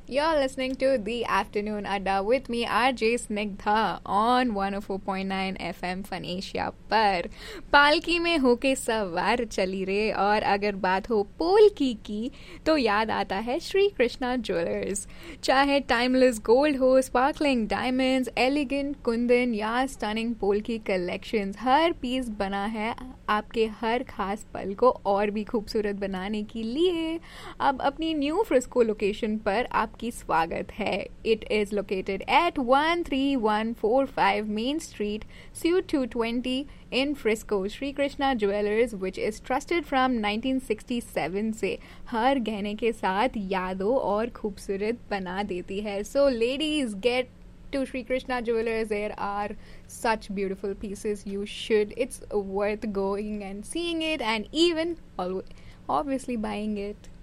You're listening to The Afternoon Adda with me, RJ Snigdha, on 104.9 FM फनेशिया पर पालकी में होके सवार चली रे। और अगर बात हो पोलकी की तो याद आता है श्री कृष्णा ज्वेलर्स। चाहे टाइमलेस गोल्ड हो, स्पार्कलिंग डायमंड्स, एलिगेंट कुंदन या स्टनिंग पोलकी कलेक्शंस, हर पीस बना है आपके हर खास पल को और भी खूबसूरत बनाने के लिए। अब अपनी न्यू फ्रिस्को लोकेशन पर आपकी स्वागत है। It is located at 13145 main street, Suite 220 in Frisco. Sri Krishna Jewelers, which is trusted from 1967 से हर गहने के साथ यादों और खूबसूरत बना देती है। So ladies, get to Sri Krishna Jewelers. There are such beautiful pieces. You should. It's worth going and seeing it, and even obviously buying it.